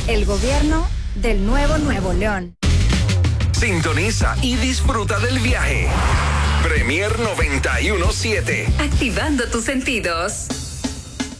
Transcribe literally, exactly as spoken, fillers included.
El gobierno del nuevo Nuevo León. Sintoniza y disfruta del viaje. Premier noventa y uno punto siete. Activando tus sentidos.